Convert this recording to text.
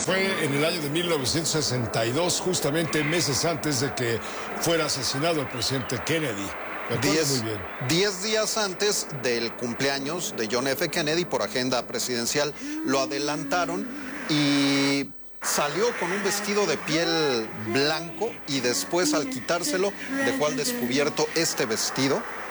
fue en el año de 1962, justamente meses antes de que fuera asesinado el presidente Kennedy. Me acuerdo muy bien. 10 días antes del cumpleaños de John F. Kennedy, por agenda presidencial, lo adelantaron y salió con un vestido de piel blanco y después, al quitárselo, dejó al descubierto este vestido